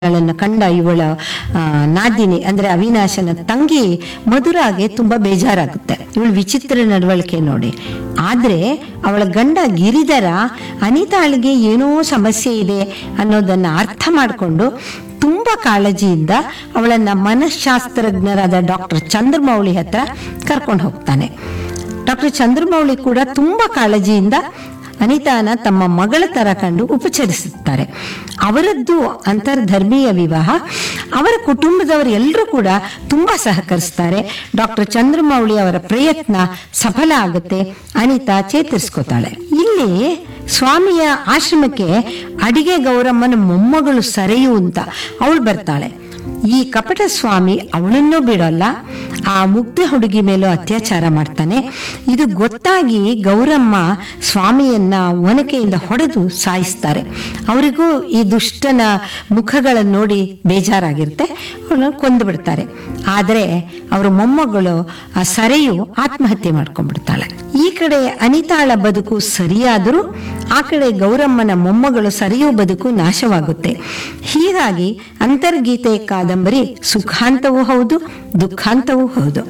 ಗಳನ್ನು ಕಂಡ ಇವಳ ನಾದಿನಿ ಅಂದ್ರೆ ಅವಿನಾಶನ ತಂಗಿ ಮಧುರಾಗೆ ತುಂಬಾ ಬೇಜಾರಾಗುತ್ತೆ. ಇವಳು ವಿಚಿತ್ರ ನಡವಳಿಕೆ ನೋಡಿ. ಆದ್ರೆ ಅವಳ ಗಂಡ ಗಿರಿಧರ ಅನಿತಾಳಿಗೆ ಏನೋ ಸಮಸ್ಯೆ ಇದೆ ಅನ್ನೋದನ್ನ ಅರ್ಥ ಮಾಡಿಕೊಂಡು ತುಂಬಾ ಕಾಳಜಿಯಿಂದ ಅವಳನ್ನ ಮನಃಶಾಸ್ತ್ರಜ್ಞರಾದ ಡಾಕ್ಟರ್ ಚಂದ್ರಮೌಳಿ ಹತ್ರ ಕರ್ಕೊಂಡು ಹೋಗ್ತಾನೆ. ಡಾಕ್ಟರ್ ಚಂದ್ರಮೌಳಿ ಕೂಡ ತುಂಬಾ ಕಾಳಜಿಯಿಂದ ಅನಿತಾನ ತಮ್ಮ ಮಗಳ ತರ ಕಂಡು ಉಪಚರಿಸುತ್ತಾರೆ. ಅವರದ್ದು ಅಂತರ್ಧರ್ಮೀಯ ವಿವಾಹ. ಅವರ ಕುಟುಂಬದವರು ಎಲ್ಲರೂ ಕೂಡ ತುಂಬಾ ಸಹಕರಿಸ್ತಾರೆ. ಡಾಕ್ಟರ್ ಚಂದ್ರಮೌಳಿ ಅವರ ಪ್ರಯತ್ನ ಸಫಲ ಆಗುತ್ತೆ. ಅನಿತಾ ಚೇತರಿಸ್ಕೋತಾಳೆ. ಇಲ್ಲಿ ಸ್ವಾಮಿಯ ಆಶ್ರಮಕ್ಕೆ ಅಡಿಗೆ ಗೌರಮ್ಮನ ಮೊಮ್ಮಗಳು ಸರೆಯು ಅಂತ ಅವಳು ಬರ್ತಾಳೆ. ಈ ಕಪಟ ಸ್ವಾಮಿ ಅವಳನ್ನೂ ಬಿಡೋಲ್ಲ. ಆ ಮುಗ್ಧ ಹುಡುಗಿ ಮೇಲೂ ಅತ್ಯಾಚಾರ ಮಾಡ್ತಾನೆ. ಇದು ಗೊತ್ತಾಗಿ ಗೌರಮ್ಮ ಸ್ವಾಮಿಯನ್ನ ಒನಕೆಯಿಂದ ಹೊಡೆದು ಸಾಯಿಸ್ತಾರೆ. ಅವರಿಗೂ ಈ ದುಷ್ಟನ ಮುಖಗಳನ್ನು ನೋಡಿ ಬೇಜಾರಾಗಿರುತ್ತೆ. ಅವಳನ್ನು ಕೊಂದು ಬಿಡ್ತಾರೆ. ಆದರೆ ಅವರ ಮೊಮ್ಮಗಳು ಆ ಸರೆಯು ಆತ್ಮಹತ್ಯೆ ಮಾಡ್ಕೊಂಡ್ಬಿಡ್ತಾಳೆ. ಈ ಕಡೆ ಅನಿತಾಳ ಬದುಕು ಸರಿಯಾದರೂ ಆ ಕಡೆ ಗೌರಮ್ಮನ ಮೊಮ್ಮಗಳು ಸರಿಯೋ ಬದುಕು ನಾಶವಾಗುತ್ತೆ. ಹೀಗಾಗಿ ಅಂತರ್ಗೀತೆ ಕಾದಂಬರಿ ಸುಖಾಂತವೂ ಹೌದು, ದುಃಖಾಂತವೂ ಹೌದು.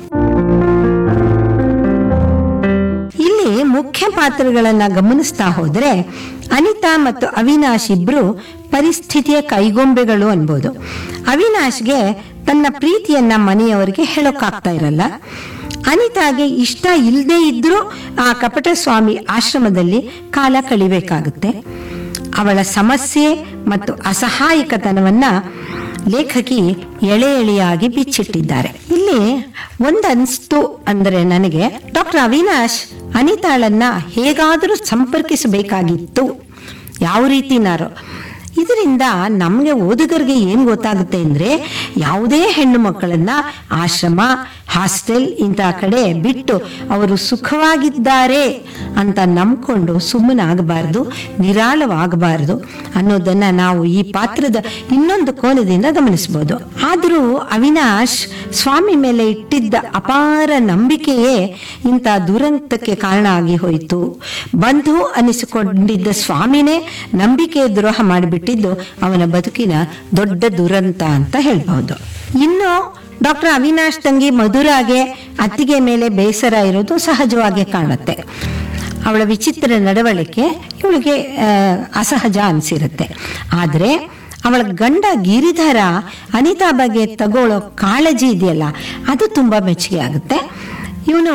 ಇಲ್ಲಿ ಮುಖ್ಯ ಪಾತ್ರಗಳನ್ನ ಗಮನಿಸ್ತಾ ಹೋದ್ರೆ ಅನಿತಾ ಮತ್ತು ಅವಿನಾಶ್ ಇಬ್ರು ಪರಿಸ್ಥಿತಿಯ ಕೈಗೊಂಬೆಗಳು ಅನ್ಬೋದು. ಅವಿನಾಶ್ಗೆ ತನ್ನ ಪ್ರೀತಿಯನ್ನ ಮನೆಯವರಿಗೆ ಹೇಳೋಕ್ಕಾಗ್ತಾ ಇರಲ್ಲ. ಅನಿತಾಗೆ ಇಷ್ಟ ಇಲ್ಲದೆ ಇದ್ರೂ ಆ ಕಪಟ ಸ್ವಾಮಿ ಆಶ್ರಮದಲ್ಲಿ ಕಾಲ ಕಳಿಬೇಕಾಗುತ್ತೆ. ಅವಳ ಸಮಸ್ಯೆ ಮತ್ತು ಅಸಹಾಯಕತನವನ್ನ ಲೇಖಕಿ ಎಳೆ ಎಳೆಯಾಗಿ ಬಿಚ್ಚಿಟ್ಟಿದ್ದಾರೆ. ಇಲ್ಲಿ ಒಂದನ್ಸ್ತು ಅಂದ್ರೆ ನನಗೆ ಡಾಕ್ಟರ್ ಅವಿನಾಶ್ ಅನಿತಾಳನ್ನ ಹೇಗಾದರೂ ಸಂಪರ್ಕಿಸಬೇಕಾಗಿತ್ತು, ಯಾವ ರೀತಿನಾರು. ಇದರಿಂದ ನಮಗೆ ಓದುಗರಿಗೆ ಏನ್ ಗೊತ್ತಾಗುತ್ತೆ ಅಂದ್ರೆ ಯಾವುದೇ ಹೆಣ್ಣು ಮಕ್ಕಳನ್ನ ಆಶ್ರಮ, ಹಾಸ್ಟೆಲ್ ಇಂಥ ಕಡೆ ಬಿಟ್ಟು ಅವರು ಸುಖವಾಗಿದ್ದಾರೆ ಅಂತ ನಂಬ್ಕೊಂಡು ಸುಮ್ಮನಾಗಬಾರ್ದು, ನಿರಾಳವಾಗಬಾರ್ದು ಅನ್ನೋದನ್ನ ನಾವು ಈ ಪಾತ್ರದ ಇನ್ನೊಂದು ಕೋನದಿಂದ ಗಮನಿಸಬಹುದು. ಆದರೂ ಅವಿನಾಶ್ ಸ್ವಾಮಿ ಮೇಲೆ ಇಟ್ಟಿದ್ದ ಅಪಾರ ನಂಬಿಕೆಯೇ ಇಂಥ ದುರಂತಕ್ಕೆ ಕಾರಣ ಆಗಿ ಹೋಯಿತು. ಬಂಧು ಅನಿಸಿಕೊಂಡಿದ್ದ ಸ್ವಾಮಿನೇ ನಂಬಿಕೆ ದ್ರೋಹ ಮಾಡಿಬಿಟ್ಟಿದ್ದು ಅವನ ಬದುಕಿನ ದೊಡ್ಡ ದುರಂತ ಅಂತ ಹೇಳ್ಬಹುದು. ಇನ್ನು ಡಾಕ್ಟರ್ ಅವಿನಾಶ್ ತಂಗಿ ಮಧುರಾಗೆ ಅತ್ತಿಗೆ ಮೇಲೆ ಬೇಸರ ಇರೋದು ಸಹಜವಾಗಿ ಕಾಣುತ್ತೆ. ಅವಳ ವಿಚಿತ್ರ ನಡವಳಿಕೆ ಇವಳಿಗೆ ಅಸಹಜ ಅನಿಸಿರುತ್ತೆ. ಆದ್ರೆ ಅವಳ ಗಂಡ ಗಿರಿಧರ ಅನಿತಾ ಬಗ್ಗೆ ತಗೊಳ್ಳೋ ಕಾಳಜಿ ಇದೆಯಲ್ಲ, ಅದು ತುಂಬಾ ಮೆಚ್ಚುಗೆ ಆಗುತ್ತೆ. ಇವನು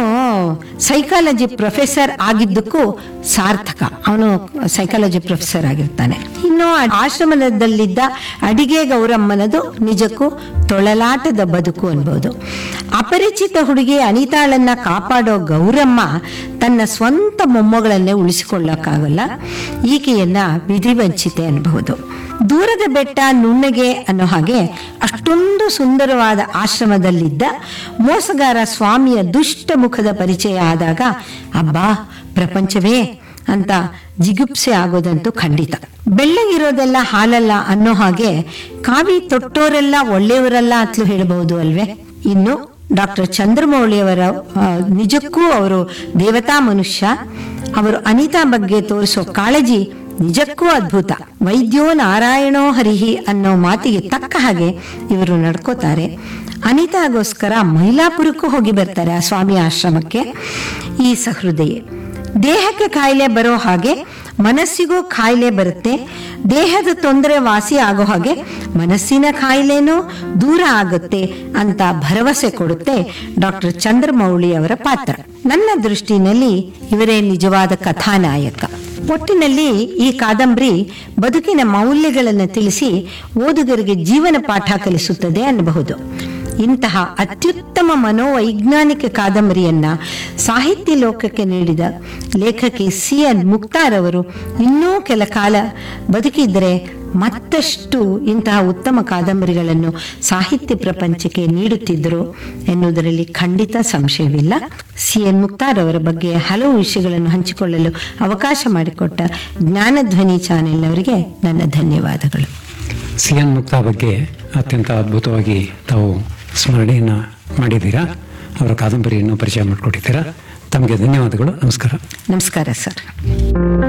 ಸೈಕಾಲಜಿ ಪ್ರೊಫೆಸರ್ ಆಗಿದ್ದಕ್ಕೂ ಸಾರ್ಥಕ. ಅವನು ಸೈಕಾಲಜಿ ಪ್ರೊಫೆಸರ್ ಆಗಿರ್ತಾನೆ. ಇನ್ನು ಆಶ್ರಮದಲ್ಲಿದ್ದ ಅಡಿಗೆ ಗೌರಮ್ಮನದು ನಿಜಕ್ಕೂ ತೊಳಲಾಟದ ಬದುಕು ಅನ್ಬೋದು. ಅಪರಿಚಿತ ಹುಡುಗಿ ಅನಿತಾಳನ್ನ ಕಾಪಾಡೋ ಗೌರಮ್ಮ ತನ್ನ ಸ್ವಂತ ಮೊಮ್ಮಗಳನ್ನೇ ಉಳಿಸಿಕೊಳ್ಳಕ್ಕಾಗಲ್ಲ. ಈಕೆಯನ್ನ ವಿಧಿವಂಚಿತೆ ಅನ್ಬಹುದು. ದೂರದ ಬೆಟ್ಟ ನುಣ್ಣಗೆ ಅನ್ನೋ ಹಾಗೆ ಅಷ್ಟೊಂದು ಸುಂದರವಾದ ಆಶ್ರಮದಲ್ಲಿದ್ದ ಮೋಸಗಾರ ಸ್ವಾಮಿಯ ದುಷ್ಟ ಮುಖದ ಪರಿಚಯ ಆದಾಗ ಅಬ್ಬಾ ಪ್ರಪಂಚವೇ ಅಂತ ಜಿಗುಪ್ಸೆ ಆಗೋದಂತೂ ಖಂಡಿತ. ಬೆಳ್ಳಗಿರೋದೆಲ್ಲ ಹಾಲಲ್ಲ ಅನ್ನೋ ಹಾಗೆ ಕಾವಿ ತೊಟ್ಟೋರೆಲ್ಲ ಒಳ್ಳೆಯವರಲ್ಲ ಅಂತಲೂ ಹೇಳಬಹುದು ಅಲ್ವೇ. ಇನ್ನು ಡಾಕ್ಟರ್ ಚಂದ್ರಮೌಳಿಯವರ ನಿಜಕ್ಕೂ ಅವರು ದೇವತಾ ಮನುಷ್ಯ. ಅವರು ಅನಿತಾ ಬಗ್ಗೆ ತೋರಿಸೋ ಕಾಳಜಿ ನಿಜಕ್ಕೂ ಅದ್ಭುತ. ವೈದ್ಯೋ ನಾರಾಯಣೋ ಹರಿಹಿ ಅನ್ನೋ ಮಾತಿಗೆ ತಕ್ಕ ಹಾಗೆ ಇವರು ನಡ್ಕೋತಾರೆ. ಅನಿತಾಗೋಸ್ಕರ ಮೈಲಾಪುರಕ್ಕೂ ಹೋಗಿ ಬರ್ತಾರೆ, ಆ ಸ್ವಾಮಿ ಆಶ್ರಮಕ್ಕೆ. ಈ ಸಹೃದಯೆ ದೇಹಕ್ಕೆ ಕಾಯಿಲೆ ಬರೋ ಹಾಗೆ ಮನಸ್ಸಿಗೂ ಕಾಯಿಲೆ ಬರುತ್ತೆ. ದೇಹದ ತೊಂದರೆ ವಾಸಿ ಆಗೋ ಹಾಗೆ ಮನಸ್ಸಿನ ಕಾಯಿಲೆನೂ ದೂರ ಆಗುತ್ತೆ ಅಂತ ಭರವಸೆ ಕೊಡುತ್ತೆ ಡಾಕ್ಟರ್ ಚಂದ್ರಮೌಳಿ ಅವರ ಪಾತ್ರ. ನನ್ನ ದೃಷ್ಟಿನಲ್ಲಿ ಇವರೇ ನಿಜವಾದ ಕಥಾನಾಯಕ. ಒಟ್ಟಿನಲ್ಲಿ ಈ ಕಾದಂಬರಿ ಬದುಕಿನ ಮೌಲ್ಯಗಳನ್ನು ತಿಳಿಸಿ ಓದುಗರಿಗೆ ಜೀವನ ಪಾಠ ಕಲಿಸುತ್ತದೆ ಅನ್ನಬಹುದು. ಇಂತಹ ಅತ್ಯುತ್ತಮ ಮನೋವೈಜ್ಞಾನಿಕ ಕಾದಂಬರಿಯನ್ನ ಸಾಹಿತ್ಯ ಲೋಕಕ್ಕೆ ನೀಡಿದ ಲೇಖಕಿ CN ಮುಕ್ತಾರ್ ಅವರು ಇನ್ನೂ ಕೆಲ ಕಾಲ ಬದುಕಿದ್ರೆ ಮತ್ತಷ್ಟು ಇಂತಹ ಉತ್ತಮ ಕಾದಂಬರಿಗಳನ್ನು ಸಾಹಿತ್ಯ ಪ್ರಪಂಚಕ್ಕೆ ನೀಡುತ್ತಿದ್ದರು ಎನ್ನುವುದರಲ್ಲಿ ಖಂಡಿತ ಸಂಶಯವಿಲ್ಲ. CN ಮುಕ್ತಾರ್ ಅವರ ಬಗ್ಗೆ ಹಲವು ವಿಷಯಗಳನ್ನು ಹಂಚಿಕೊಳ್ಳಲು ಅವಕಾಶ ಮಾಡಿಕೊಟ್ಟ ಜ್ಞಾನಧ್ವನಿ ಚಾನೆಲ್ನವರಿಗೆ ನನ್ನ ಧನ್ಯವಾದಗಳು. CN ಮುಕ್ತಾರ್ ಬಗ್ಗೆ ಅತ್ಯಂತ ಅದ್ಭುತವಾಗಿ ತಾವು ಸ್ಮರಣೆಯನ್ನು ಮಾಡಿದ್ದೀರಾ. ಅವರ ಕಾದಂಬರಿಯನ್ನು ಪರಿಚಯ ಮಾಡಿಕೊಟ್ಟಿದ್ದೀರಾ. ತಮಗೆ ಧನ್ಯವಾದಗಳು. ನಮಸ್ಕಾರ. ನಮಸ್ಕಾರ ಸರ್.